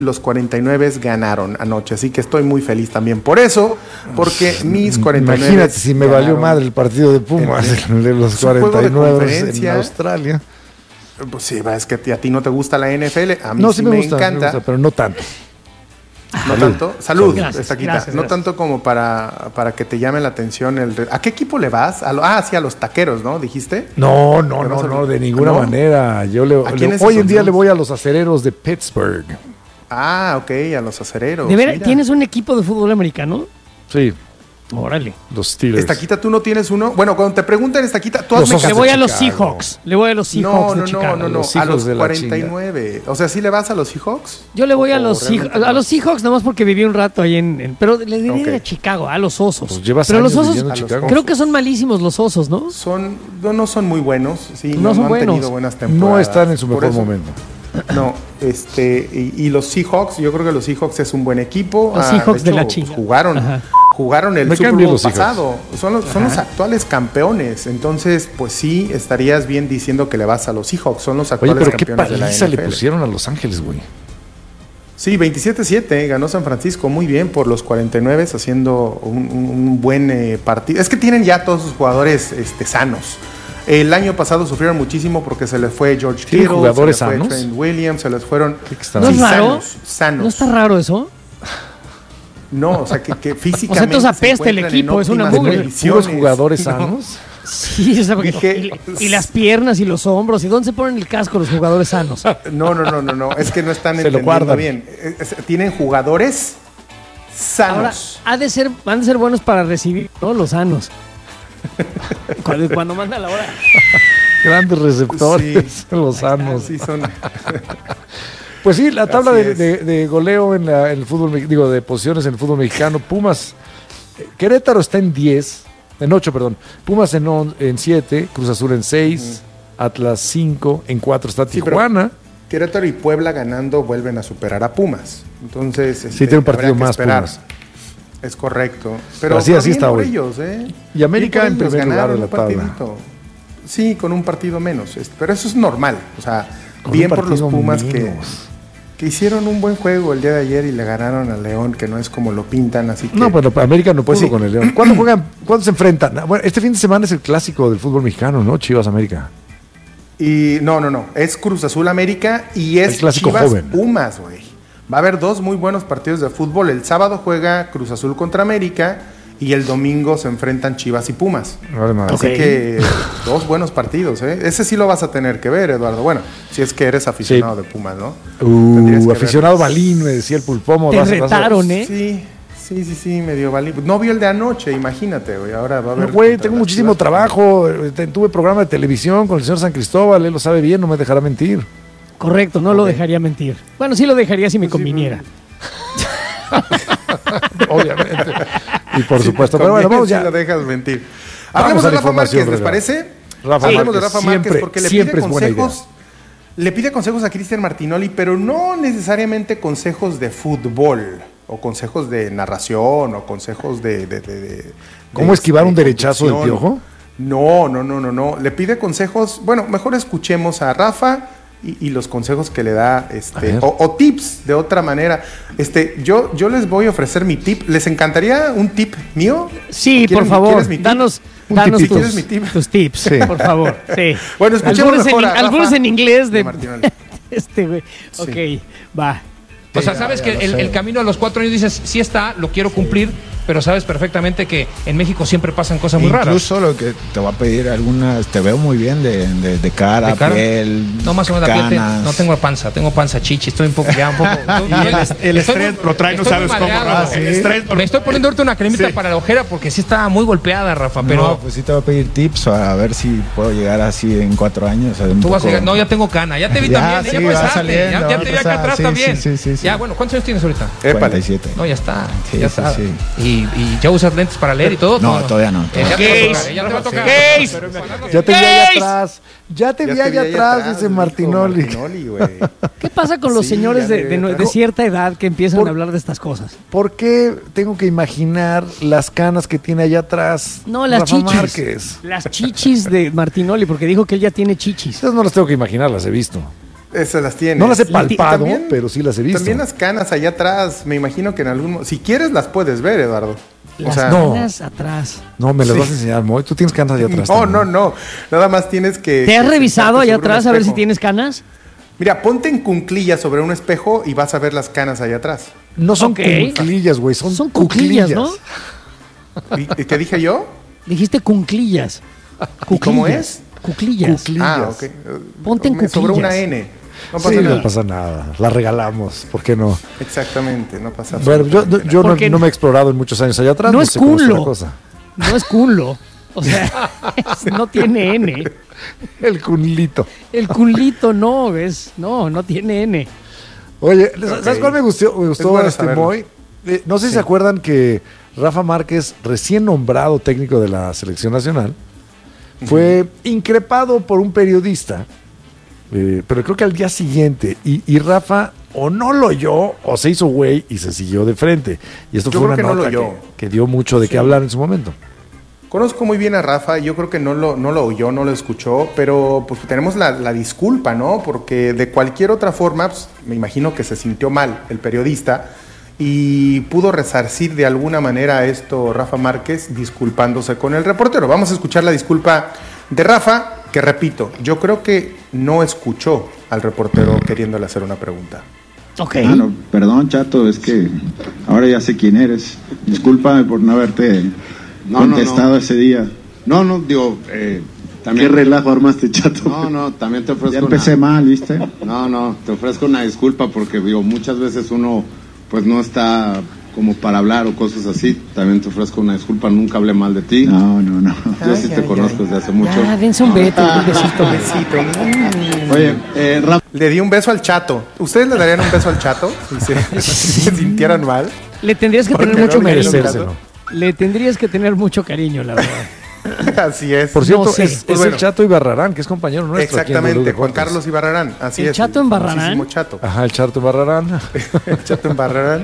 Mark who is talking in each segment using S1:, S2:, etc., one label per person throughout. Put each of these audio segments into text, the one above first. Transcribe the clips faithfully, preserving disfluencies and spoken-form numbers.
S1: Los cuarenta y nueve ganaron anoche, así que estoy muy feliz también por eso, porque mis cuarenta y nueve
S2: Imagínate si me valió madre el partido de Pumas, el de los cuarenta y nueve en Australia.
S1: Pues sí, es que a ti no te gusta la N F L, a mí
S2: no,
S1: sí,
S2: sí
S1: me,
S2: me, gusta,
S1: encanta.
S2: me gusta, pero no tanto.
S1: No
S2: Salud.
S1: tanto, salud,
S3: Gracias,
S1: Estaquita.
S3: gracias,
S1: no
S3: gracias.
S1: tanto como para, para que te llame la atención el... ¿A qué equipo le vas? A lo, ah, sí, a los taqueros, ¿no? ¿Dijiste?
S2: No, no,
S1: ¿Le vas
S2: no,
S1: a-
S2: no, de ninguna
S1: ¿No?
S2: manera. Yo le,
S1: ¿A quiénes
S2: le- hoy
S1: son?
S2: en día le voy a los acereros de Pittsburgh.
S1: Ah, ok, a los acereros.
S3: ¿De veras
S1: mira.
S3: tienes un equipo de fútbol americano?
S2: Sí,
S3: Órale.
S2: los Steelers.
S1: Estaquita, ¿tú no tienes uno? Bueno, cuando te preguntan, Estaquita, tú
S2: Los
S1: hazme
S2: Osos
S3: Le
S1: caso.
S3: voy a
S2: de
S3: los
S2: Chicago.
S3: Seahawks. Le voy a los Seahawks
S1: No,
S3: de
S1: no,
S3: Chicago.
S1: no, no, no,
S2: Los
S1: a
S2: hijos
S1: los
S2: de la
S1: cuarenta y nueve. O sea, ¿sí le vas a los Seahawks?
S3: Yo le voy a
S1: ¿O
S3: los
S1: realmente
S3: Seahawks,
S1: no?
S3: a los Seahawks nada más porque viví un rato ahí en, en- pero le diría
S1: Ok.
S3: de Chicago, a los Osos.
S2: Pues llevas
S3: pero los
S2: años
S3: Osos
S2: viviendo en
S1: a los
S2: Chicago.
S3: creo que son malísimos los Osos, ¿no?
S1: Son, no, no son muy buenos, sí,
S3: No
S1: no,
S3: son
S1: no han
S3: buenos.
S1: tenido buenas temporadas.
S2: No están en su
S1: Por
S2: mejor
S1: eso-
S2: momento.
S1: No, este, y, y los Seahawks, yo creo que los Seahawks es un buen equipo.
S3: Los
S1: Ah,
S3: Seahawks de
S1: hecho,
S3: la chinga.
S1: Jugaron,
S3: Ajá.
S1: jugaron el
S2: Me
S1: Super
S2: caen bien
S1: Bowl
S2: los Seahawks.
S1: pasado. Son los, son los actuales campeones. Entonces, pues sí, estarías bien diciendo que le vas a los Seahawks. Son los
S2: Oye,
S1: actuales
S2: pero qué
S1: campeones de la
S2: paliza
S1: N
S2: le
S1: F L.
S2: pusieron a Los Ángeles, güey.
S1: Sí, veintisiete siete, ganó San Francisco muy bien por los cuarenta y nueve, haciendo un, un- un buen eh, partido. Es que tienen ya todos sus jugadores este, sanos. El año pasado sufrieron muchísimo porque se les fue George
S2: ¿Tienen
S1: Kittle,
S2: jugadores
S1: se les fue
S2: sanos?
S1: Trent Williams, se les fueron
S2: ¿Qué están
S3: ¿No es
S1: sí,
S3: raro?
S1: sanos, sanos.
S3: ¿No está raro eso?
S1: No, o sea, que, que
S3: O
S1: físicamente
S3: sea, entonces
S1: se
S3: apesta el
S1: encuentran en
S3: equipo, es una
S1: óptimas
S3: mugre.
S1: condiciones.
S2: ¿Puros jugadores
S1: No.
S2: sanos?
S3: Sí, o sea, porque-
S1: Dije-
S3: y, y las piernas y los hombros. ¿Y dónde se ponen el casco los jugadores sanos?
S1: No, no, no, no, no, es que no están
S2: Se lo
S1: entendiendo
S2: guardan.
S1: bien. Es- es- tienen jugadores
S3: Ahora,
S1: sanos.
S3: ha de ser, van a ser buenos para recibir, ¿no? Los sanos. Cuando, cuando manda la hora.
S2: Grandes receptores,
S1: Sí.
S2: los sanos.
S1: Sí, son.
S2: Pues sí, la tabla
S1: Así
S2: de,
S1: es.
S2: de- de goleo en, la- en el fútbol, me- digo, de posiciones en el fútbol mexicano. Pumas, eh, Querétaro está en diez, en ocho, perdón. Pumas en, on- en siete, Cruz Azul en seis, Atlas cinco, en cuatro está
S1: Sí, pero-
S2: Tijuana.
S1: Querétaro y Puebla ganando vuelven a superar a Pumas. Entonces, este,
S2: tiene un partido
S1: habrá que
S2: más
S1: esperar.
S2: Pumas.
S1: Es correcto. Pero
S2: Así-
S1: pero
S2: así
S1: bien
S2: está
S1: por
S2: hoy.
S1: ellos, ¿eh?
S2: Y América
S1: Bien
S2: en
S1: por ellos,
S2: primer lugar
S1: ganaron
S2: de la
S1: un
S2: tabla.
S1: partidito. Sí, con un partido menos. este, Pero eso es normal. O sea,
S2: Con
S1: bien
S2: un
S1: por los
S2: partido
S1: Pumas que,
S2: menos.
S1: que hicieron un buen juego el día de ayer y le ganaron al León, que no es como lo pintan, así que...
S2: No, pero América no
S1: Pues
S2: pudo
S1: sí.
S2: con el León. ¿Cuándo juegan? ¿Cuándo se enfrentan? Ah, Bueno, este fin de semana es el clásico del fútbol mexicano, ¿no? Chivas América.
S1: Y no, no, no. Es Cruz Azul América y es
S2: El clásico
S1: Chivas
S2: joven.
S1: Pumas, güey. Va a haber dos muy buenos partidos de fútbol. El sábado juega Cruz Azul contra América y el domingo se enfrentan Chivas y Pumas.
S2: Vale, madre.
S1: Así
S3: Ok.
S1: que dos buenos partidos, ¿eh? Ese sí lo vas a tener que ver, Eduardo. Bueno, si es que eres aficionado de Pumas, ¿no? Tendrías
S2: Uh,
S1: que
S2: aficionado
S1: verlos.
S2: Balín, me decía el pulpomo.
S3: Te
S2: vas a- vas a-
S3: retaron, ¿eh?
S1: Sí, sí, sí, sí, medio valiente. No vio el de anoche, imagínate, güey. Ahora va a
S2: No,
S1: haber.
S2: güey,
S1: contra
S2: tengo
S1: las
S2: muchísimo
S1: Chivas.
S2: trabajo. eh, te- Tuve programa de televisión con el señor San Cristóbal. Él lo sabe bien, no me dejará mentir.
S3: Correcto, no lo dejaría mentir. Bueno, sí lo dejaría si me conviniera.
S2: Obviamente. Y por
S1: Sí,
S2: supuesto.
S1: te
S2: Pero bueno,
S1: conviene
S2: vamos
S1: si
S2: ya.
S1: lo dejas mentir.
S2: Vamos
S1: Hablemos
S2: a
S1: de
S2: la
S1: Rafa
S2: información,
S1: Márquez, ¿les
S2: Rega.
S1: parece?
S2: Rafa
S1: Hablemos de
S2: Márquez,
S1: Rafa Márquez
S2: siempre-
S1: porque le
S2: siempre
S1: pide
S2: es buena idea.
S1: consejos. Le pide consejos a Cristian Martinoli, pero no necesariamente consejos de fútbol o consejos de narración o consejos de... de, de- de-
S2: ¿Cómo
S1: de-
S2: esquivar
S1: de
S2: un derechazo del
S1: conducción.
S2: Piojo?
S1: No, no, no, no, no. Le pide consejos. Bueno, mejor escuchemos a Rafa y, y los consejos que le da,
S2: A
S1: este,
S2: ver.
S1: o, o tips de otra manera. Este, yo, yo les voy a ofrecer mi tip. ¿Les encantaría un tip mío?
S3: Sí,
S1: ¿Quieren-
S3: por favor,
S1: quieres mi tip?
S3: danos,
S2: Un
S3: danos
S2: tipito.
S3: tus,
S1: ¿Quieres mi tip?
S3: tus tips,
S2: Sí.
S3: por favor. Sí.
S1: Bueno, escuchemos
S3: algunos, en,
S1: mejor a Rafa
S3: algunos en inglés de,
S1: de Martinoli.
S3: este güey.
S1: Sí.
S3: Ok, va.
S4: O sea, sabes que el, el camino a los cuatro años dices, sí está, lo quiero cumplir, pero sabes perfectamente que en México siempre pasan cosas muy raras.
S5: Incluso lo que te voy a pedir algunas, te veo muy bien de, de, de cara,
S4: ¿De cara?
S5: piel,
S4: No, más o menos la piel, te-
S5: canas.
S4: no tengo panza, tengo panza chichi, estoy un poco ya un poco.
S6: Y el, est- el
S4: estoy
S6: estrés
S4: muy-
S6: lo trae, no
S4: estoy
S6: sabes
S4: muy
S6: cómo.
S4: mareado.
S6: Rafa. El estrés lo-
S4: Me estoy poniendo ahorita una cremita
S6: Sí.
S4: para la ojera porque sí está muy golpeada, Rafa, pero
S5: No, pues sí te voy a pedir tips a ver si puedo llegar así en cuatro años. o sea, un
S4: tú vas a
S5: poco-
S4: llegar. No, ya tengo cana, ya te vi
S5: Ya,
S4: también,
S5: sí,
S4: ya pues
S5: va
S4: hazle,
S5: saliendo,
S4: ya, ya
S5: va
S4: te vi acá
S5: pasando,
S4: atrás
S5: sí,
S4: también.
S5: sí, sí, sí.
S4: Ya, bueno, ¿cuántos años tienes ahorita?
S1: Épale.
S5: cuarenta y siete.
S4: No, ya está,
S5: Sí,
S4: ya
S5: sí,
S4: está.
S5: sí.
S4: Y, y ya usas lentes para leer y todo.
S5: No,
S4: ¿no?
S5: todavía no.
S4: Eh, ya te va a
S3: Case.
S4: tocar, eh, ya te va a tocar.
S3: Case.
S2: Ya te vi allá
S3: Case.
S2: atrás. Ya te
S1: Ya
S2: vi
S1: te
S2: allá
S1: vi ahí
S2: atrás, dice
S1: dijo
S2: Martinoli.
S1: Martinoli, güey.
S3: ¿Qué pasa con los
S1: Sí,
S3: señores
S1: ya
S3: de,
S1: me
S3: de,
S1: había
S3: de cierta edad que empiezan
S2: Por-
S3: a hablar de estas cosas?
S2: ¿Por qué tengo que imaginar las canas que tiene allá atrás?
S3: No, las
S2: Rafa
S3: chichis.
S2: Márquez?
S3: Las chichis de Martinoli, porque dijo que él ya tiene chichis.
S2: Esas no las tengo que imaginar, las he visto.
S1: Esas las tienes.
S2: No las he palpado,
S1: También-
S2: pero sí las he visto.
S1: También las canas allá atrás, me imagino que en algún mo- si quieres las puedes ver, Eduardo.
S3: Las
S1: o sea,
S2: no.
S3: canas atrás.
S2: No, me las
S1: Sí.
S2: vas a enseñar, Moy. Tú tienes canas allá atrás.
S1: no,
S2: también.
S1: no, no. Nada más tienes que.
S3: ¿Te has
S1: que
S3: revisado
S1: sentarte
S3: allá
S1: sobre un
S3: atrás a ver si
S1: espejo.
S3: tienes canas?
S1: Mira, ponte en cunclillas sobre un espejo y vas a ver las canas allá atrás.
S2: No son
S3: Ok.
S2: cuclillas, güey. Son,
S3: Son cuclillas, ¿no?
S1: ¿Y, y qué dije yo?
S3: Dijiste cunclillas.
S1: ¿Y cómo es?
S3: Cuclillas.
S2: Cuclillas.
S1: Ah, ok.
S3: Ponte en
S1: Me sobró
S3: cuclillas.
S1: una N. No pasa
S2: Sí,
S1: nada.
S2: no pasa nada. La regalamos. ¿Por qué no?
S1: Exactamente, no pasa
S2: Bueno, yo,
S1: absolutamente
S2: yo no,
S3: Porque
S2: no me he explorado en muchos años allá atrás.
S3: no
S2: No,
S3: es
S2: sé cómo está la
S3: culo.
S2: cosa.
S3: No es culo. O sea, es- no tiene N.
S2: El cunlito.
S3: El culito no, es. No, no tiene N.
S2: Oye,
S1: Ok.
S2: ¿sabes cuál me gustó, me gustó
S1: bueno
S2: este
S1: saberlo.
S2: Moy? Eh, no sé si se acuerdan que Rafa Márquez, recién nombrado técnico de la selección nacional, fue increpado por un periodista, eh, pero creo que al día siguiente, y, y Rafa o no lo oyó o se hizo güey y se siguió de frente. Y esto
S1: Yo
S2: fue
S1: creo
S2: una
S1: que no lo
S2: nota
S1: oyó.
S2: que, que dio mucho de qué hablar en su momento.
S1: Conozco muy bien a Rafa, yo creo que no lo, no lo oyó, no lo escuchó, pero pues tenemos la, la disculpa, ¿no? Porque de cualquier otra forma, pues, me imagino que se sintió mal el periodista y pudo resarcir de alguna manera esto Rafa Márquez disculpándose con el reportero. Vamos a escuchar la disculpa de Rafa, que repito, yo creo que no escuchó al reportero queriéndole hacer una pregunta.
S3: Ok.
S6: Ah, no, perdón, Chato, es que ahora ya sé quién eres. Discúlpame por no haberte
S7: No, no,
S6: contestado
S7: no.
S6: ese día.
S7: No, no, digo, eh, también...
S6: ¿Qué relajo armaste, Chato?
S7: No, no, también te ofrezco
S6: Ya empecé
S7: una...
S6: mal, ¿viste?
S7: No, no, te ofrezco una disculpa porque, digo, muchas veces uno, pues, no está como para hablar o cosas así. También te ofrezco una disculpa, nunca hablé mal de ti.
S6: No, no, no.
S7: Yo sí te conozco desde hace mucho.
S3: Ya, dense un beto, un besito.
S1: Besito.
S6: Oye, eh, Rafa,
S1: Le di un beso al Chato. ¿Ustedes le darían un beso al Chato si se, si se sintieran mal?
S3: Le tendrías que
S1: Porque
S3: tener
S1: no
S3: mucho
S1: le
S3: cariño.
S1: dieron
S2: Merecérselo.
S3: Le tendrías que tener mucho cariño, la verdad.
S1: Así es.
S2: Por cierto,
S3: No sé.
S2: es, es
S1: Pues bueno.
S2: el Chato Ibarrarán, que es compañero nuestro. aquí en
S1: Exactamente,
S2: W
S1: Juan
S2: Deportes.
S1: Carlos Ibarrarán. Así
S3: ¿El
S1: es.
S3: Chato Embarrarán?
S1: famosísimo Chato.
S2: Ajá, el Chato Ibarrarán.
S1: El Chato Embarrarán.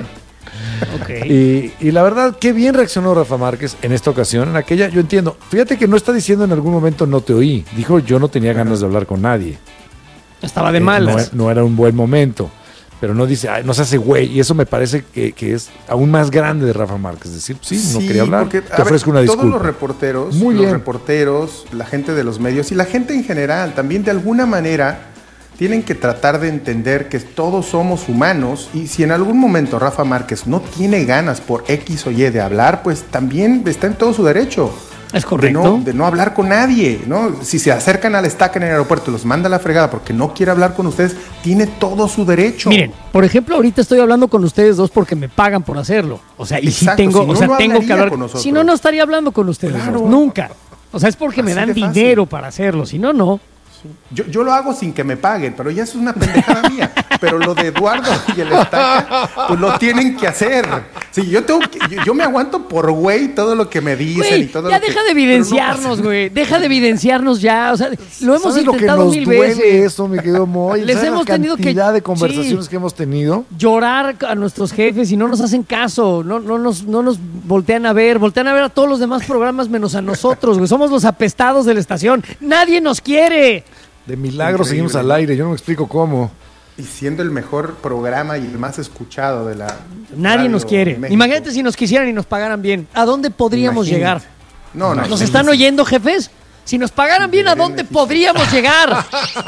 S3: Ok.
S2: Y, y la verdad, qué bien reaccionó Rafa Márquez en esta ocasión. En aquella, yo entiendo. Fíjate que no está diciendo en algún momento no te oí. Dijo yo no tenía ganas de hablar con nadie.
S3: Estaba de
S2: Eh,
S3: malas.
S2: No, no era un buen momento. Pero no dice, "Ay, no se hace güey". Y eso me parece que, que es aún más grande de Rafa Márquez. Decir, sí, no quería hablar.
S1: porque,
S2: Te
S1: a ver,
S2: ofrezco una disculpa.
S1: Todos los reporteros,
S2: Muy
S1: los
S2: bien.
S1: reporteros, la gente de los medios y la gente en general también de alguna manera tienen que tratar de entender que todos somos humanos y si en algún momento Rafa Márquez no tiene ganas por X o Y de hablar, pues también está en todo su derecho.
S3: Es
S1: De
S3: correcto.
S1: no, de no hablar con nadie, ¿no? Si se acercan al estaca en el aeropuerto y los manda a la fregada porque no quiere hablar con ustedes, tiene todo su derecho.
S3: Miren, por ejemplo, ahorita estoy hablando con ustedes dos porque me pagan por hacerlo. O sea, y si
S1: Exacto,
S3: tengo,
S1: si no,
S3: o sea,
S1: no
S3: tengo que
S1: hablaría
S3: hablar.
S1: con nosotros.
S3: Si no, no estaría hablando con ustedes
S1: Claro.
S3: dos. Nunca. O sea, es porque me
S1: Así
S3: dan
S1: de fácil.
S3: dinero para hacerlo. Si no, no.
S1: Yo, yo lo hago sin que me paguen, pero ya es una pendejada mía. Pero lo de Eduardo y el estaca, pues lo tienen que hacer. Sí, yo tengo que- yo, yo me aguanto por güey todo lo que me dicen y
S3: Güey,
S1: todo
S3: ya
S1: lo que-
S3: deja de
S1: pero no
S3: evidenciarnos,
S1: pasa.
S3: güey. Deja de evidenciarnos ya. O sea, lo hemos
S2: ¿Sabes lo que
S3: intentado
S2: nos
S3: mil
S2: duele
S3: veces.
S2: eso, mi querido Moy?
S3: Les
S2: ¿Sabes
S3: hemos
S2: la
S3: tenido que-
S2: cantidad de conversaciones
S3: sí.
S2: que hemos tenido?
S3: Llorar a nuestros jefes y no nos hacen caso, no, no, nos, no nos voltean a ver, voltean a ver a todos los demás programas menos a nosotros, güey. Somos los apestados de la estación. Nadie nos quiere.
S2: De milagro
S1: Increíble.
S2: seguimos al aire, yo no me explico cómo.
S1: Y siendo el mejor programa y el más escuchado de la.
S3: Nadie
S1: radio
S3: nos quiere.
S1: en México.
S3: Imagínate si nos quisieran y nos pagaran bien. ¿A dónde podríamos
S1: Imagínate.
S3: llegar?
S1: No, no.
S3: ¿Nos están oyendo, jefes? Si nos pagaran bien, ¿a dónde podríamos llegar?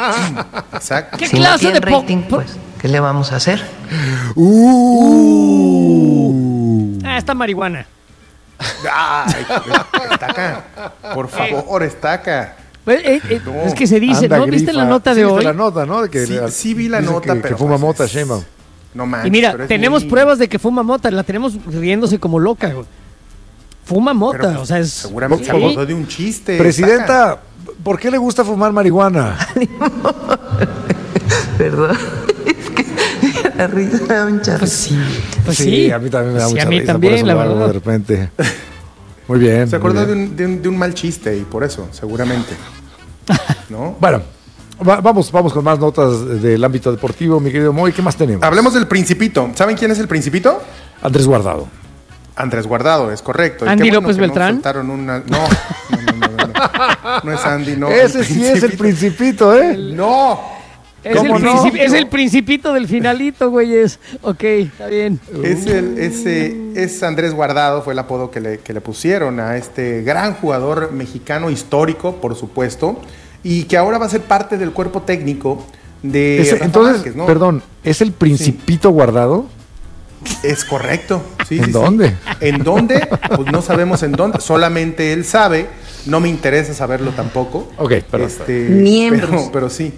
S1: Exacto.
S3: ¿Qué
S8: Si no
S3: clase
S8: tiene
S3: de po-
S8: rating,
S3: po-
S8: pues, ¿qué le vamos a hacer?
S3: Ah, esta marihuana.
S1: Ay, estaca. Por favor, estaca.
S3: Pues, eh, eh,
S1: No,
S3: es que se dice,
S2: Anda,
S3: ¿no? ¿Viste
S2: grifa.
S3: la nota de
S2: Sí, viste
S3: hoy?
S2: la nota, ¿no? De que
S1: Sí,
S2: le-
S1: sí vi la
S2: dice
S1: nota,
S2: que,
S1: pero
S2: que fuma
S1: pues,
S2: mota,
S1: es-
S2: Sheinbaum.
S1: No manches.
S3: Y mira,
S1: pero es
S3: tenemos
S1: muy-
S3: pruebas de que fuma mota, la tenemos riéndose como loca, güey. Fuma mota,
S1: pero, pues,
S3: o sea, es...
S1: Seguramente se
S3: Sí.
S1: acordó de un chiste. estaca.
S2: Presidenta, ¿por qué le gusta fumar marihuana?
S8: Perdón. Es que la risa me da un charro.
S3: Pues sí, pues sí.
S2: a mí también me da
S3: Sí,
S2: mucha
S3: a mí
S2: risa,
S3: también,
S2: por eso
S3: la
S2: lo hago
S3: verdad.
S2: de repente. Muy bien.
S1: Se
S2: muy
S1: acordó de
S2: bien.
S1: un, de, un, de un mal chiste y por eso, seguramente. ¿No?
S2: Bueno, va- vamos, vamos con más notas del ámbito deportivo, mi querido Moy. ¿Qué más tenemos?
S1: Hablemos del Principito. ¿Saben quién es el Principito?
S2: Andrés Guardado.
S1: Andrés Guardado, es correcto. Y
S3: ¿Andy
S1: qué bueno
S3: López
S1: que no
S3: Beltrán?
S1: soltaron una- No, no, no, no, no, no. No es Andy, no.
S2: Ese sí es el Principito, ¿eh?
S1: No.
S3: Es el,
S2: no?
S3: principi- es el principito del finalito, güeyes. Ok, está bien.
S1: Es, el, es, eh, es Andrés Guardado, fue el apodo que le, que le pusieron a este gran jugador mexicano histórico, por supuesto, y que ahora va a ser parte del cuerpo técnico de
S2: Es-
S1: Rafa
S2: entonces,
S1: Márquez, ¿no?
S2: perdón, ¿es el Principito Guardado?
S1: Es correcto. Sí,
S2: ¿En
S1: sí, sí.
S2: dónde?
S1: ¿En dónde? Pues no sabemos en dónde. Solamente él sabe. No me interesa saberlo tampoco.
S2: Ok, perdón.
S1: Este,
S8: Miembros.
S1: Pero, pero sí.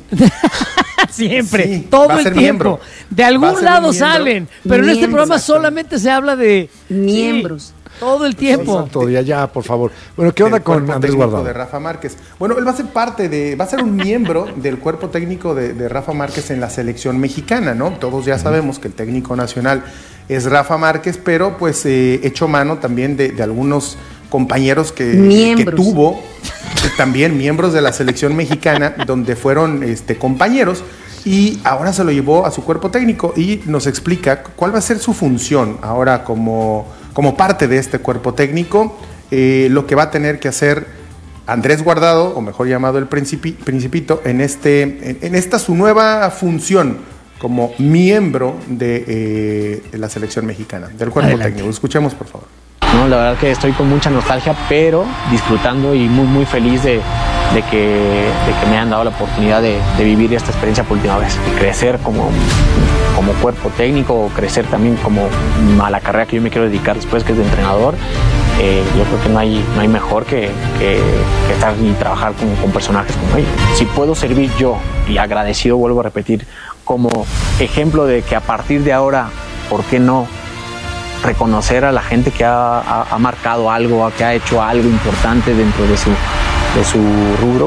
S3: Siempre,
S1: Sí,
S3: todo
S1: va a
S3: el
S1: ser
S3: tiempo.
S1: miembro.
S3: De
S1: Va a
S3: algún
S1: ser
S3: lado
S1: un miembro.
S3: salen, pero en este
S8: Miembros.
S3: programa
S1: Exacto.
S3: solamente se habla de
S8: Miembros.
S3: Sí, todo el tiempo.
S2: Santo día, ya, por favor. Bueno, ¿qué onda
S1: Del
S2: con
S1: cuerpo
S2: Andrés
S1: técnico
S2: Guardado?
S1: de Rafa Márquez. Bueno, él va a ser parte de, va a ser un miembro del cuerpo técnico de, de Rafa Márquez en la selección mexicana, ¿no? Todos ya sabemos que el técnico nacional es Rafa Márquez, pero pues eh, echó mano también de, de algunos compañeros que, que
S8: Miembros.
S1: tuvo, eh, también miembros de la selección mexicana, donde fueron este, compañeros, y ahora se lo llevó a su cuerpo técnico y nos explica cuál va a ser su función ahora como, como parte de este cuerpo técnico, eh, lo que va a tener que hacer Andrés Guardado, o mejor llamado el Principi- Principito, en, este, en, en esta su nueva función como miembro de, eh, de la selección mexicana, del cuerpo
S3: Adelante.
S1: técnico. Escuchemos, por favor.
S9: No, la verdad que estoy con mucha nostalgia, pero disfrutando y muy muy feliz de, de, que, de que me hayan dado la oportunidad de, de vivir esta experiencia por última vez. Y crecer como, como cuerpo técnico, o crecer también como a la carrera que yo me quiero dedicar después, que es de entrenador. Eh, yo creo que no hay, no hay mejor que, que, que estar y trabajar con, con personajes como ellos. Si puedo servir yo, y agradecido, vuelvo a repetir, como ejemplo de que a partir de ahora, ¿por qué no reconocer a la gente que ha, ha, ha marcado algo, que ha hecho algo importante dentro de su, de su rubro?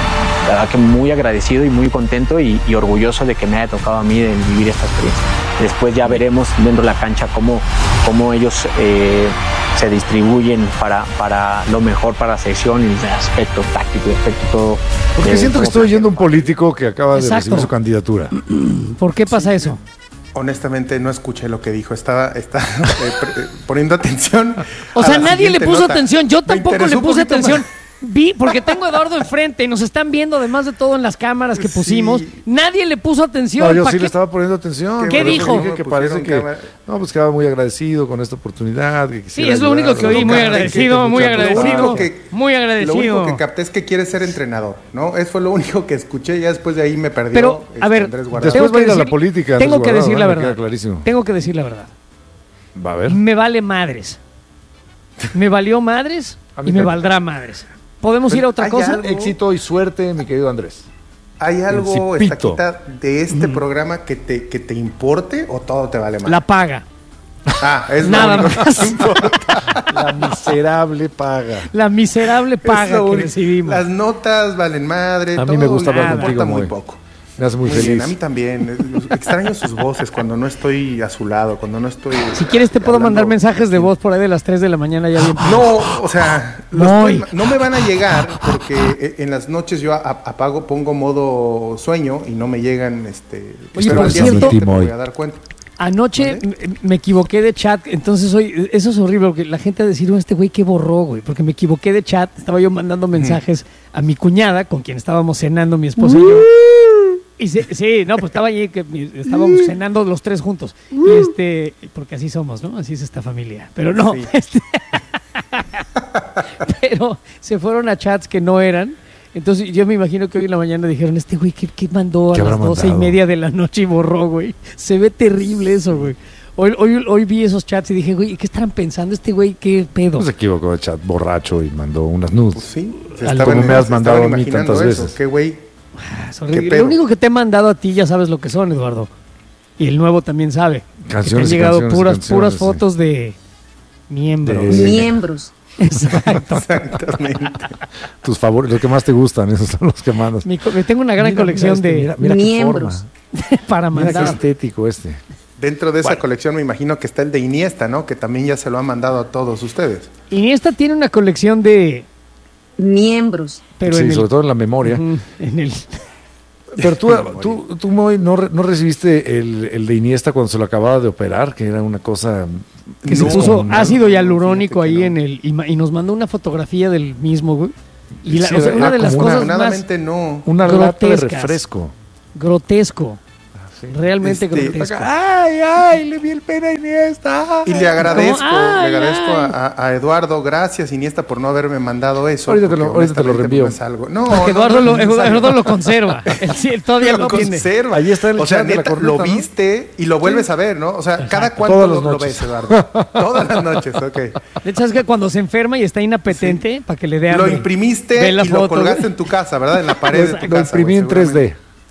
S9: La verdad que muy agradecido y muy contento y, y orgulloso de que me haya tocado a mí de vivir esta experiencia. Después ya veremos dentro de la cancha cómo, cómo ellos eh, se distribuyen para, para lo mejor para la selección y el aspecto táctico y aspecto todo.
S2: Porque
S9: eh,
S2: siento que
S9: cómo
S2: estoy oyendo un político que acaba de
S3: Exacto.
S2: recibir su candidatura.
S3: ¿Por qué pasa eso?
S1: Honestamente no escuché lo que dijo, estaba, estaba eh, pre- eh, poniendo atención.
S3: O
S1: a
S3: sea,
S1: la
S3: nadie le
S1: siguiente
S3: puso
S1: nota.
S3: atención. Yo
S1: Me
S3: tampoco
S1: interesó
S3: le
S1: un
S3: puse
S1: poquito
S3: atención.
S1: más.
S3: Vi, porque tengo a Eduardo enfrente y nos están viendo, además de todo en las cámaras que
S1: Sí.
S3: pusimos. Nadie le puso atención.
S2: No, yo
S3: ¿Pa'
S2: sí
S3: qué?
S2: le estaba poniendo atención.
S3: ¿Qué
S2: por eso
S3: dijo?
S2: dije que
S1: Me
S2: parece
S1: pusieron
S2: que
S1: cámara.
S2: no, pues quedaba muy agradecido con esta oportunidad. que
S3: Sí,
S2: quisiera
S3: es lo único que
S2: ayudar,
S3: oí.
S2: ¿no?
S3: Muy
S1: Lo
S3: agradecido,
S2: que-
S3: muy
S2: mucha
S3: agradecido.
S2: cultura.
S1: que-
S3: Muy
S1: Lo único
S3: agradecido.
S1: que capté es que quiere ser entrenador, ¿no? Eso fue lo único que escuché, ya después de ahí me perdió.
S3: Pero, a
S1: este,
S3: ver,
S1: Andrés Guardado.
S2: Después
S3: tengo
S2: va a
S3: que
S2: ir a la
S3: decir-
S2: política.
S3: Tengo
S2: Andrés
S3: que decir la
S2: Guardado, ¿eh? Me
S3: verdad.
S2: queda clarísimo.
S3: Tengo que decir la verdad.
S2: Va a ver.
S3: Me vale madres. Me valió madres
S2: A mí
S3: y me
S2: también.
S3: valdrá madres. ¿Podemos ir a otra
S1: hay
S3: cosa?
S1: algo-
S2: Éxito y suerte, mi querido Andrés.
S1: ¿Hay algo,
S2: Principito.
S1: Estaquita, de este programa que te, que te importe o todo te vale más?
S3: La paga.
S1: Ah, es
S3: Nada
S1: lo único
S3: más.
S1: que te importa.
S2: La miserable paga.
S3: La miserable
S1: Es
S3: paga
S1: lo
S3: que
S1: único.
S3: recibimos.
S1: Las notas valen madre.
S2: A mí
S1: todo
S2: me gusta hablar
S1: nada,
S2: contigo
S1: importa muy
S2: muy-
S1: poco.
S2: Me hace muy,
S1: Muy
S2: feliz.
S1: bien, a mí también. Extraño sus voces cuando no estoy a su lado, cuando no estoy.
S3: Si quieres te puedo
S1: hablando-
S3: mandar mensajes de voz por ahí de las tres de la mañana ya bien.
S1: No, o sea, los
S3: Muy.
S1: estoy- no me van a llegar porque eh, en las noches yo a- apago, pongo modo sueño y no me llegan. Este,
S3: Oye,
S1: pero
S3: por
S1: al día
S3: cierto-
S1: siguiente me voy a dar cuenta.
S3: Anoche m- me equivoqué de chat, entonces hoy, eso es horrible, porque la gente va a decir, "Oh, este güey que borró, güey", porque me equivoqué de chat, estaba yo mandando mensajes a mi cuñada, con quien estábamos cenando mi esposa y yo. Y se- sí, no, pues estaba allí, que mi- estábamos cenando los tres juntos. Y este, porque así somos, ¿no? Así es esta familia. Pero no,
S1: Sí.
S3: este, pero se fueron a chats que no eran. Entonces yo me imagino que hoy en la mañana dijeron, este güey, ¿qué, qué mandó a
S2: ¿Qué
S3: las
S2: habrá
S3: doce y
S2: mandado?
S3: media de la noche y borró, güey? Se ve terrible eso, güey. Hoy, hoy, hoy vi esos chats y dije, güey, ¿qué estarán pensando este güey? ¿Qué pedo?
S2: No se equivocó de chat borracho y mandó unas
S1: Pues
S2: nudes.
S1: sí, se
S3: Al-
S1: estaban-
S2: como me has
S1: se
S2: mandado
S1: estaban
S2: a mí
S1: imaginando
S2: tantas
S1: eso.
S2: veces.
S1: Qué güey.
S3: Es horrible.
S1: ¿Qué pedo?
S3: Lo único que te he mandado a ti ya sabes lo que son, Eduardo. Y el nuevo también sabe.
S2: Canciones
S3: que
S2: y
S3: te han llegado
S2: canciones y
S3: puras,
S2: canciones,
S3: puras
S2: sí.
S3: fotos de miembros.
S2: De-
S8: Miembros.
S3: Exacto.
S1: Exactamente.
S2: Tus favoritos, los que más te gustan, esos son los que mandas.
S3: Mi co- tengo una gran
S2: Mira,
S3: colección
S2: mira este,
S3: de
S2: mira, mira qué
S8: miembros.
S2: forma.
S3: para
S2: Mira qué
S3: mandar.
S2: estético este.
S1: Dentro de esa colección me imagino que está el de Iniesta, ¿no? Que también ya se lo han mandado a todos ustedes.
S3: Iniesta tiene una colección de.
S8: Miembros.
S3: Pero
S2: sí,
S3: en
S2: sobre
S3: el,
S2: todo en la memoria.
S3: Ujú, en el.
S2: Pero tú, tú, tú Moy, ¿no, re- no recibiste el, el de Iniesta cuando se lo acababa de operar? Que era una cosa...
S3: Que se
S1: No,
S3: puso
S1: no,
S3: ácido
S1: no,
S3: hialurónico
S1: fíjate
S3: ahí
S1: que no.
S3: en el. Y, ma- y nos mandó una fotografía del mismo, güey. Y la,
S2: Sí,
S3: o sea,
S2: era
S3: una de las
S2: como una-
S3: cosas más.
S1: Afortunadamente no.
S2: Una lata de
S3: grotescas.
S2: refresco.
S3: grotesco. Sí. Realmente este, grotesco.
S2: Ay, ay, le vi el pene a Iniesta.
S1: Y le agradezco,
S3: ay,
S1: le agradezco
S3: ay.
S1: A, a Eduardo, gracias Iniesta por no haberme mandado eso.
S2: Ahorita te lo, ahorita te lo reenvío.
S1: No es algo. No,
S3: porque
S1: no,
S3: Eduardo,
S1: no,
S3: lo,
S1: no
S3: Eduardo lo conserva. Él, sí, él todavía lo,
S1: lo
S3: tiene.
S1: conserva.
S2: Ahí está el
S1: o sea,
S2: chat de la
S1: neta,
S2: corneta,
S1: lo
S2: ¿no?
S1: viste y lo vuelves sí. a ver, ¿no? O sea, Exacto. cada cuánto
S2: Todas
S1: lo,
S2: las
S1: lo
S2: noches.
S1: ves, Eduardo. Todas las noches, ok.
S3: De hecho, es que cuando se enferma y está inapetente, sí. para que le dé
S1: hambre. Lo imprimiste y foto, lo colgaste ¿no? en tu casa, ¿verdad? En la pared de tu
S2: lo
S1: casa.
S2: Lo imprimí
S1: wey,
S2: en tres D.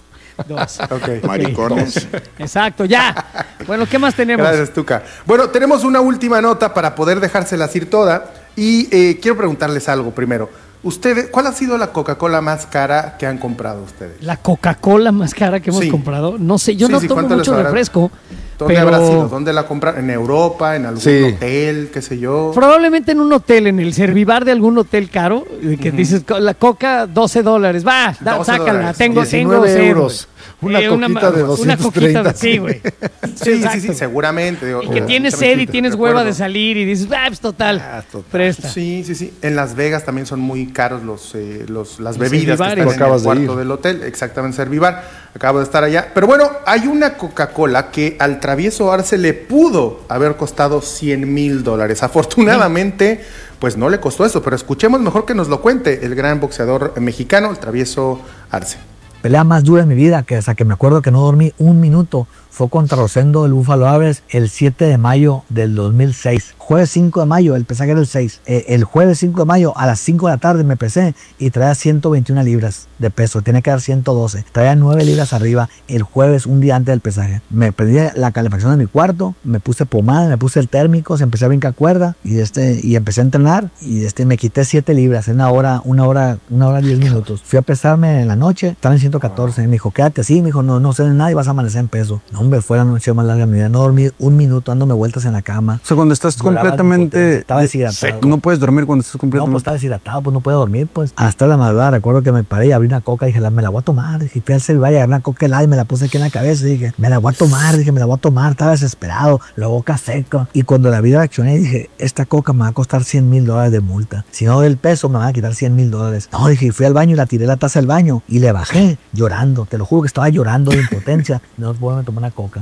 S3: Dos.
S1: Okay.
S7: Maricones.
S3: Exacto, ya. Bueno, ¿qué más tenemos?
S1: Gracias, Tuca. Bueno, tenemos una última nota para poder dejárselas ir toda. Y eh, quiero preguntarles algo primero. Ustedes, ¿cuál ha sido la Coca-Cola más cara que han comprado ustedes?
S3: La Coca-Cola más cara que hemos
S1: sí.
S3: comprado. No sé, yo
S1: sí,
S3: no
S1: sí,
S3: tomo mucho refresco.
S1: ¿Dónde
S3: pero...
S1: habrá sido? ¿Dónde la compraron? ¿En Europa? ¿En algún
S2: sí.
S1: hotel? ¿Qué sé yo?
S3: Probablemente en un hotel, en el Servibar de algún hotel caro, que uh-huh. dices, la Coca, doce dólares. Va, da, sácala, dólares. tengo, tengo
S2: euros. Una eh, coquita una, de doscientos treinta.
S3: Una coquita de, sí, güey.
S1: Sí, sí, sí, seguramente. Digo,
S3: y que
S1: oh,
S3: tienes sed y tienes hueva de salir y dices, ah, pues total, ah, total, presta.
S1: Sí, sí, sí. En Las Vegas también son muy caros los, eh, los las bebidas
S3: Servivar,
S1: que están en el cuarto
S2: de
S1: del hotel. Exactamente, Servivar. Acabo de estar allá. Pero bueno, hay una Coca-Cola que al travieso Arce le pudo haber costado cien mil dólares. Afortunadamente, pues no le costó eso. Pero escuchemos mejor que nos lo cuente el gran boxeador mexicano, el travieso Arce.
S10: Pelea más dura de mi vida, que hasta que me acuerdo que no dormí un minuto, fue contra Rosendo del Buffalo Sabres el siete de mayo del dos mil seis. Jueves cinco de mayo, el pesaje era el seis. Eh, el jueves cinco de mayo a las cinco de la tarde me pesé y traía ciento veintiuna libras de peso. Tenía que dar ciento doce. Traía nueve libras arriba el jueves, un día antes del pesaje. Me prendí la calefacción de mi cuarto, me puse pomada, me puse el térmico, se empecé a brincar cuerda y, este, y empecé a entrenar y este, me quité siete libras en una hora, una hora, una hora diez minutos. Fui a pesarme en la noche, estaba en ciento catorce. Me dijo, quédate así, me dijo, no, no sé de nada y vas a amanecer en peso. No, hombre, fue la noche más larga de mi vida. No dormí un minuto dándome vueltas en la cama.
S11: O sea, cuando estás completamente...
S10: Estaba deshidratado.
S11: No puedes dormir cuando estás completamente...
S10: No, pues estaba deshidratado, pues no puedo dormir, pues. Hasta la madrugada recuerdo que me paré y abrí una coca y dije, me la voy a tomar. Dije, fui al celular y agarré una coca helada y me la puse aquí en la cabeza y dije, me la voy a tomar, dije, me la voy a tomar. Estaba desesperado, la boca seca. Y cuando la vi reaccioné dije, esta coca me va a costar cien mil dólares de multa. Si no doy el peso, me van a quitar cien mil dólares. No, dije, fui al baño y la tiré la taza del baño y le bajé llorando. Te lo juro que estaba llorando de impotencia. No puedo tomar una coca.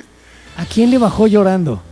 S3: ¿A quién le bajó llorando?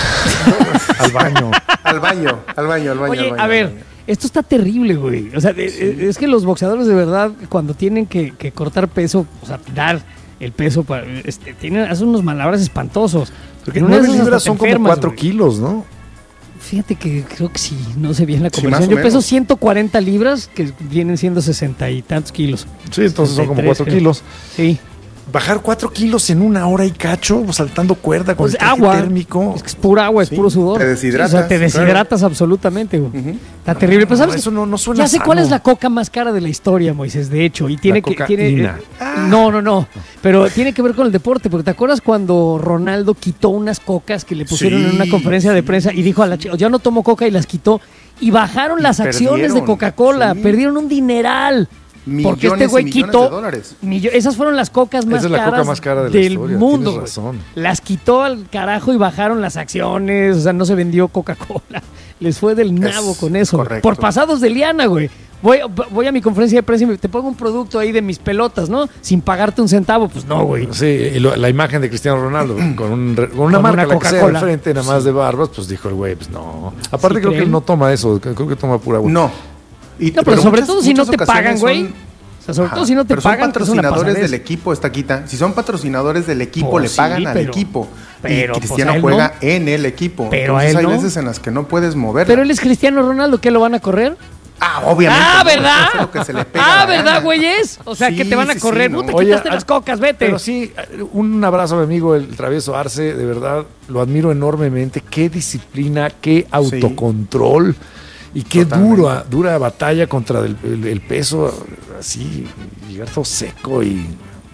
S2: Al baño.
S1: Al baño, al baño, al baño.
S3: Oye,
S1: al baño,
S3: a ver,
S1: al baño.
S3: Esto está terrible, güey. O sea, sí. es que los boxeadores de verdad, cuando tienen que, que cortar peso, o sea, dar el peso, para, este, tienen, hacen unos malabares espantosos.
S2: Porque nueve libras son como cuatro kilos, ¿no?
S3: Fíjate que creo que sí, no sé bien la conversión. Sí, yo peso ciento cuarenta libras, que vienen siendo sesenta y tantos kilos.
S2: Sí, entonces son como cuatro kilos.
S3: Sí.
S2: Bajar cuatro kilos en una hora y cacho, saltando cuerda con
S3: pues
S2: el traje
S3: agua,
S2: térmico.
S3: Es que es pura agua, es sí, puro sudor.
S1: Te deshidratas.
S3: Sí, o sea, te deshidratas claro. absolutamente, güey. Uh-huh. Está terrible. Pero ¿sabes?
S2: No, eso no, no suena
S3: Ya sé
S2: sano.
S3: cuál es la coca más cara de la historia, Moisés, de hecho. Y tiene
S2: la
S3: que.
S2: cocaína.
S3: Tiene, eh, ah. No, no, no. Pero tiene que ver con el deporte. Porque ¿te acuerdas cuando Ronaldo quitó unas cocas que le pusieron sí, en una conferencia de prensa y dijo a la chica, ya no tomo coca y las quitó? Y bajaron y las acciones de Coca-Cola. Sí. Perdieron un dineral. Millones porque este güey quitó millo- esas fueron las cocas más,
S2: Esa es la
S3: caras
S2: coca más cara de la
S3: del
S2: historia,
S3: mundo. Las quitó al carajo y bajaron las acciones, o sea, no se vendió Coca-Cola. Les fue del nabo es con eso. Correcto. Por pasados de liana, güey. Voy, voy a mi conferencia de prensa y te pongo un producto ahí de mis pelotas, ¿no? Sin pagarte un centavo, pues no, güey.
S2: Sí, y lo, la imagen de Cristiano Ronaldo con, un, con una con marca una Coca-Cola enfrente, nada más sí. de barbas, pues dijo el güey, pues no. Aparte sí, creo creen? que él no toma eso, creo que toma pura agua.
S1: No.
S3: Y, no, pero, pero sobre muchas, todo si no te pagan, güey. Son... O sea, sobre Ajá, todo si no te
S1: pero
S3: pagan.
S1: Son patrocinadores del equipo, esta quita. Si son patrocinadores del equipo, pues le pagan sí, pero, al equipo.
S3: Pero,
S1: y Cristiano pues juega no. en el equipo.
S3: Pero
S1: Entonces hay
S3: no.
S1: veces en las que no puedes mover.
S3: Pero él es Cristiano Ronaldo, ¿qué lo van a correr?
S1: Ah, obviamente.
S3: Ah,
S1: no,
S3: ¿verdad?
S1: Es lo que se le pega
S3: ah, ¿verdad, güeyes? O sea, sí, que te van a correr. Sí, sí, no, no te quitaste Oye, las cocas, vete.
S2: Pero sí, un abrazo a mi amigo, el travieso Arce. De verdad, lo admiro enormemente. Qué disciplina, qué autocontrol. Sí. Y qué dura, dura batalla contra el, el, el peso, así, llegar todo seco y...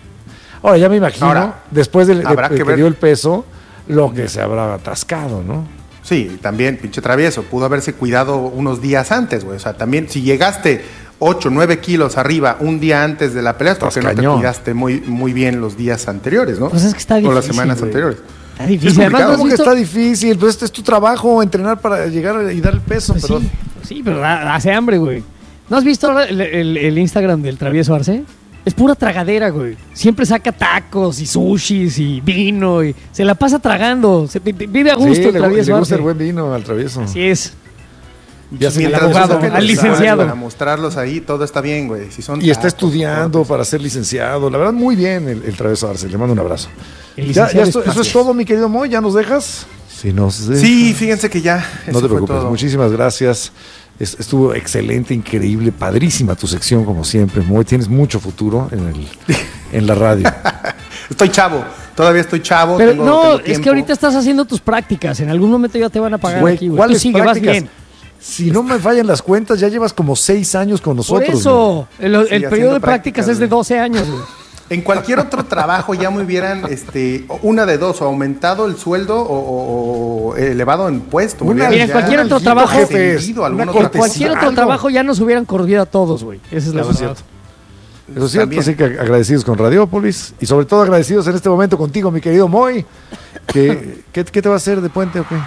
S2: Ahora, ya me imagino, Ahora, después de, de, de que, que dio el peso, lo que se habrá atascado, ¿no?
S1: Sí, también, pinche travieso, pudo haberse cuidado unos días antes, güey. O sea, también, si llegaste ocho, nueve kilos arriba un día antes de la pelea, es porque no te cuidaste muy, muy bien los días anteriores, ¿no?
S3: Pues es que está difícil,
S1: o las semanas
S3: güey.
S1: anteriores.
S3: Está difícil.
S2: Además, ¿cómo que está difícil? Pues este es tu trabajo, entrenar para llegar y dar el peso.
S3: Pues
S2: perdón.
S3: Sí, sí, pero hace hambre, güey. ¿No has visto el, el, el Instagram del travieso Arce? es pura tragadera, güey. Siempre saca tacos y sushis y vino y se la pasa tragando. Se, vive a gusto
S2: sí,
S3: el
S2: le,
S3: Travieso
S2: le gusta
S3: Arce.
S2: el buen vino al Travieso.
S3: Así es.
S2: Ya se
S1: Mientras
S2: le
S1: no
S2: abogado,
S1: saquen
S3: al
S1: los
S3: licenciado.
S1: Para mostrarlos ahí, todo está bien, güey. Si son
S2: Y está
S1: tacos,
S2: estudiando
S1: cortes.
S2: para ser licenciado. La verdad, muy bien el, el Travieso Arce. Le mando un abrazo.
S3: El
S2: Ya, ya
S3: licenciado
S2: esto-
S3: es
S2: eso es todo, mi querido Moy. ¿Ya nos dejas? Sí, nos dejas.
S1: Sí, fíjense que ya.
S2: No
S1: eso
S2: te
S1: fue
S2: preocupes.
S1: todo.
S2: Muchísimas gracias. Es- estuvo excelente, increíble, padrísima tu sección, como siempre. Moy, tienes mucho futuro en, el, en la radio.
S1: Estoy chavo. Todavía estoy chavo.
S3: Pero
S1: tengo-
S3: no,
S1: tengo
S3: es
S1: tiempo.
S3: que ahorita estás haciendo tus prácticas. En algún momento ya te van a pagar
S2: Güey,
S3: aquí, güey. Tú
S2: ¿cuáles
S3: sigue, vas
S2: prácticas?
S3: bien.
S2: Si no me fallan las cuentas, ya llevas como seis años con
S3: Por
S2: nosotros.
S3: eso, el, el
S1: Sí, haciendo
S3: periodo de prácticas
S1: prácticas,
S3: es de
S1: güey.
S3: doce años, güey.
S1: En cualquier otro trabajo ya me hubieran, este, una de dos, o aumentado el sueldo o, o- o elevado en puesto. me
S2: Una-
S1: hubieran
S3: Mira, en
S1: ya
S3: cualquier otro
S2: Alguito,
S3: trabajo,
S2: jefes,
S1: ascendido,
S2: una
S1: alguna otra
S2: cortesía.
S1: cosa.
S3: Cualquier otro
S2: algo.
S3: trabajo ya nos hubieran corrido a todos, güey. Esa es la
S2: Eso es
S3: verdad.
S2: cierto. Eso es cierto,
S1: También.
S2: así que agradecidos con Radiópolis y sobre todo agradecidos en este momento contigo, mi querido Moy. Que, ¿qué, ¿Qué te va a hacer de puente o qué?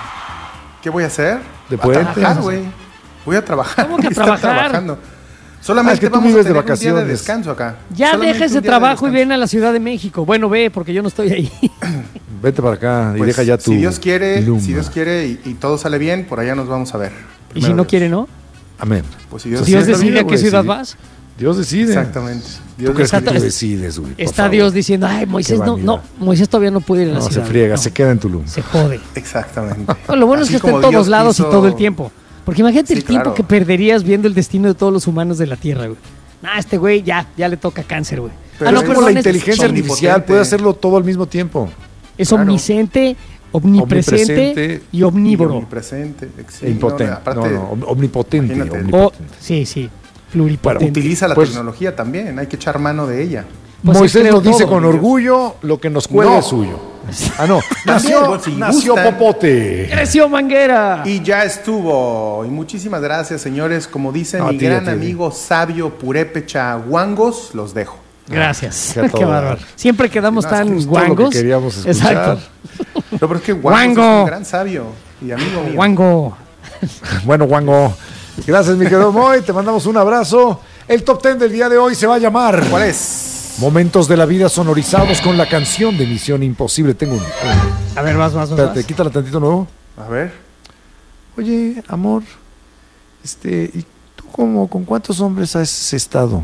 S1: ¿Qué voy a hacer?
S2: ¿De
S1: A
S2: puente?
S1: trabajar, güey. Voy a trabajar.
S3: ¿Cómo que
S1: voy
S3: a
S1: estar
S3: trabajar?
S1: trabajando. Solamente
S2: Ah, es que tú
S1: vamos a
S2: vives de
S1: tener un día
S2: vacaciones.
S1: de descanso acá.
S3: Ya
S1: Solamente
S3: deja ese
S1: un día de
S3: trabajo y
S1: descanso.
S3: ven a la Ciudad de México. Bueno, ve, porque yo no estoy ahí.
S2: Vete para acá y
S1: Pues,
S2: deja ya tu
S1: si Dios quiere,
S2: luma.
S1: si Dios quiere y, y todo sale bien, por allá nos vamos a ver.
S3: Y si
S1: Primero
S3: no
S1: Dios.
S3: quiere, ¿no?
S2: Amén.
S1: Pues si Dios,
S3: Dios
S1: quiere,
S3: decide a qué
S2: güey,
S3: ciudad
S2: sí.
S3: vas.
S2: Dios decide.
S1: Exactamente.
S2: ¿Tú
S1: Dios
S2: crees que
S3: Está-
S2: tú decides, güey? Por
S3: Está
S2: favor.
S3: Dios diciendo, ay, Moisés
S2: Qué
S3: no,
S2: vanidad.
S3: no, Moisés todavía no puede ir a la
S2: No, se
S3: ciudad.
S2: friega,
S3: No,
S2: se queda en Tulum.
S3: se jode.
S1: Exactamente.
S3: No, lo bueno
S1: Así
S3: es que está en
S1: como
S3: todos
S1: Dios
S3: lados
S1: quiso-
S3: y todo el tiempo. Porque imagínate
S1: Sí,
S3: el tiempo
S1: claro.
S3: que perderías viendo el destino de todos los humanos de la Tierra, güey. Ah, este güey ya, ya le toca cáncer, güey.
S1: Pero
S3: ah, no,
S1: es
S2: como
S3: perdón,
S2: la
S3: es-
S2: inteligencia
S1: es
S2: artificial
S1: omnipotente.
S2: puede hacerlo todo al mismo tiempo.
S3: Es
S1: Claro.
S3: omnisciente, omnipresente,
S2: Omnipresente
S3: y omnívoro.
S1: Omnipresente. ex-
S2: E impotente.
S1: no, aparte,
S2: No, no, om- omnipotente.
S1: imagínate.
S3: O,
S2: omnipotente.
S3: sí, sí, pluripotente.
S1: utiliza la
S2: Pues-
S1: tecnología también. Hay que echar mano de ella.
S3: Pues
S2: Moisés
S3: creo
S2: nos dice
S3: todo,
S2: con
S1: Dios.
S2: orgullo lo que nos cuelga
S1: No.
S2: es suyo. Ah, no. Nació,
S1: También, pues, si
S2: nació
S1: gustan.
S2: Popote.
S3: ¡Creció Manguera!
S1: Y ya estuvo. Y muchísimas gracias, señores. Como dice
S2: No, a
S1: mi
S2: ti, a
S1: gran
S2: ti.
S1: amigo sabio Purépecha Guangos, los dejo.
S3: Gracias.
S2: que a
S3: Qué
S2: todo
S3: bárbaro.
S2: dar.
S3: Siempre quedamos
S1: No,
S3: tan
S1: es justo
S2: lo que
S3: guangos.
S2: queríamos escuchar.
S3: Exacto.
S1: No, pero es que Guangos
S3: Guango.
S1: es un gran sabio y amigo mío.
S3: Guango.
S2: Bueno, Wango. Gracias, mi querido Moy. Te mandamos un abrazo. El top ten del día de hoy se va a llamar
S1: ¿Cuál es?
S2: Momentos de la vida sonorizados con la canción de Misión Imposible. Tengo un.
S3: A ver, vas, vas, vas.
S2: Espérate,
S3: vas.
S2: quítala tantito nuevo.
S1: A ver.
S2: Oye, amor, este, ¿y tú cómo, con cuántos hombres has estado?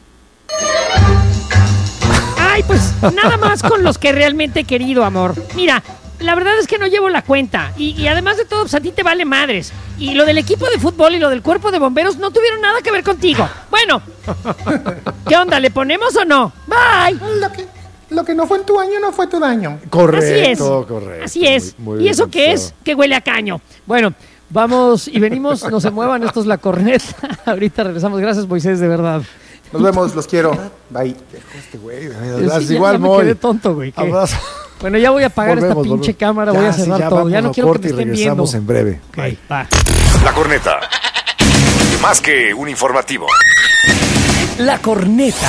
S12: Ay, pues nada más con los que realmente he querido, amor. Mira, la verdad es que no llevo la cuenta. Y, y además de todo, pues a ti te vale madres. Y lo del equipo de fútbol y lo del cuerpo de bomberos no tuvieron nada que ver contigo. Bueno, ¿qué onda? ¿Le ponemos o no? Bye.
S1: Lo que, lo que no fue en tu año no fue tu daño.
S2: Correcto,
S12: Así es.
S2: correcto.
S12: Así es.
S2: Muy- muy
S12: ¿Y
S2: bien
S12: eso qué es?
S2: contestado.
S12: Que huele a caño.
S3: Bueno, vamos y venimos, no se muevan, esto es La Corneta. Ahorita regresamos. Gracias, Moisés, de verdad.
S1: Nos vemos, los quiero. Bye.
S2: Este güey,
S3: Yo
S2: haz
S3: sí, ya-
S2: igual,
S3: ya me
S2: Moy.
S3: quedé tonto, güey. ¿qué?
S2: Abrazo.
S3: Bueno, ya voy a apagar esta
S2: Volvemos,
S3: pinche
S2: volvemos.
S3: cámara,
S2: Ya,
S3: voy a
S2: sí,
S3: cerrar
S2: ya
S3: todo.
S2: vamos
S3: Ya no
S2: a
S3: quiero que
S2: corte
S3: me
S2: y
S3: estén viendo.
S2: regresamos en breve.
S3: Ok, va.
S13: La Corneta. Más que un informativo.
S3: La Corneta.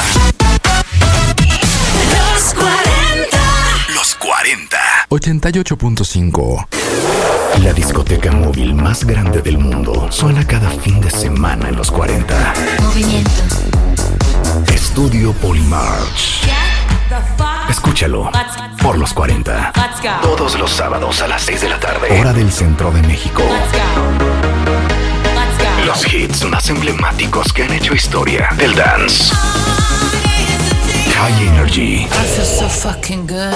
S14: Los cuarenta.
S13: Los cuarenta.
S15: ochenta y ocho punto cinco. La discoteca móvil más grande del mundo suena cada fin de semana en los cuarenta.
S14: Movimiento.
S15: Estudio Polymarch. Escúchalo por los cuarenta.
S14: Let's go.
S15: Todos los sábados a las seis de la tarde. Hora del centro de México.
S14: Let's go. Let's go.
S15: Los hits más emblemáticos que han hecho historia del dance. High Energy
S14: I feel so fucking good.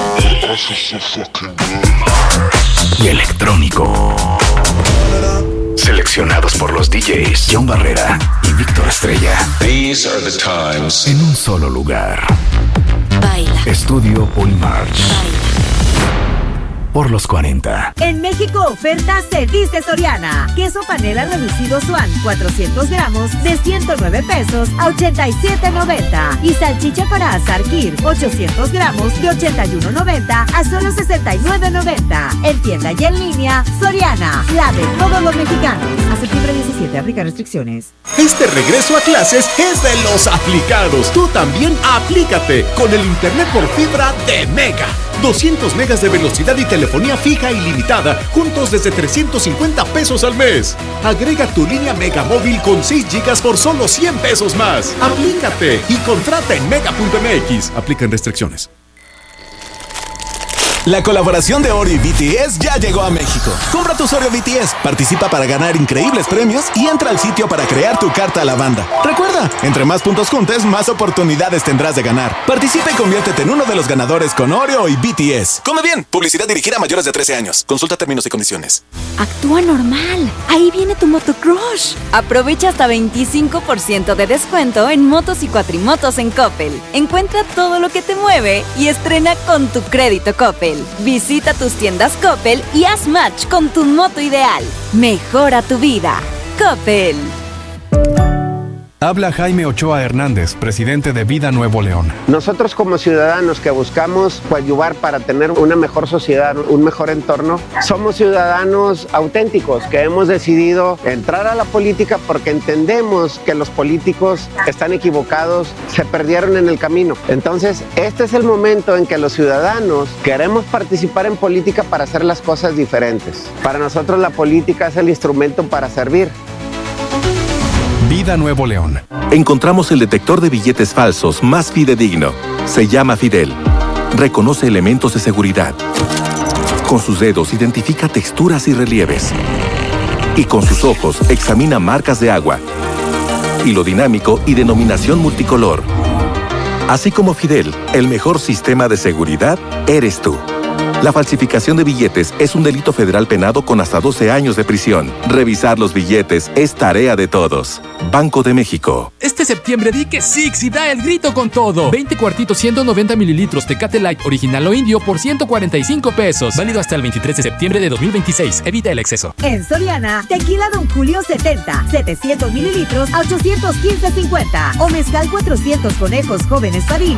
S15: y electrónico. Seleccionados por los D Js John Barrera y Víctor Estrella.
S16: These are the times.
S15: En un solo lugar.
S14: Baila.
S15: Estudio Polymarch. Por los cuarenta.
S17: En México, oferta se dice Soriana. Queso panela reducido Swan, cuatrocientos gramos de ciento nueve pesos a ochenta y siete noventa. Y salchicha para asar Kir, ochocientos gramos de ochenta y uno noventa a solo sesenta y nueve noventa. En tienda y en línea, Soriana, la de todos los mexicanos. A septiembre diecisiete, aplica restricciones.
S18: Este regreso a clases es de los aplicados. Tú también aplícate con el internet por fibra de Mega. doscientos megas de velocidad y telefonía fija ilimitada, juntos desde trescientos cincuenta pesos al mes. Agrega tu línea Mega Móvil con seis gigas por solo cien pesos más. Aplícate y contrata en mega punto m x. Aplican restricciones.
S19: La colaboración de Oreo y B T S ya llegó a México. Compra tus Oreo B T S, participa para ganar increíbles premios y entra al sitio para crear tu carta a la banda. Recuerda, entre más puntos juntes, más oportunidades tendrás de ganar. Participa y conviértete en uno de los ganadores con Oreo y B T S. Come bien, publicidad dirigida a mayores de trece años. Consulta términos y condiciones.
S20: Actúa normal. Ahí viene tu motocrush. Aprovecha hasta veinticinco por ciento de descuento en motos y cuatrimotos en Coppel. Encuentra todo lo que te mueve y estrena con tu crédito Coppel. Visita tus tiendas Coppel y haz match con tu moto ideal. Mejora tu vida. Coppel.
S21: Habla Jaime Ochoa Hernández, presidente de Vida Nuevo León.
S22: Nosotros como ciudadanos que buscamos coadyuvar para tener una mejor sociedad, un mejor entorno, somos ciudadanos auténticos que hemos decidido entrar a la política porque entendemos que los políticos están equivocados, se perdieron en el camino. Entonces, este es el momento en que los ciudadanos queremos participar en política para hacer las cosas diferentes. Para nosotros la política es el instrumento para servir.
S21: Vida Nuevo León.
S23: Encontramos el detector de billetes falsos más fidedigno. Se llama Fidel. Reconoce elementos de seguridad. Con sus dedos identifica texturas y relieves. Y con sus ojos examina marcas de agua, hilo dinámico y denominación multicolor. Así como Fidel, el mejor sistema de seguridad eres tú. La falsificación de billetes es un delito federal penado con hasta doce años de prisión. Revisar los billetes es tarea de todos. Banco de México.
S24: Este septiembre di que Six y da el grito con todo. veinte cuartitos ciento noventa mililitros Tecate Light original o indio por ciento cuarenta y cinco pesos. Válido hasta el veintitrés de septiembre de dos mil veintiséis. Evita el exceso.
S17: En Soriana, tequila Don Julio setenta, setecientos mililitros a ochocientos quince cincuenta. O mezcal cuatrocientos conejos jóvenes Farín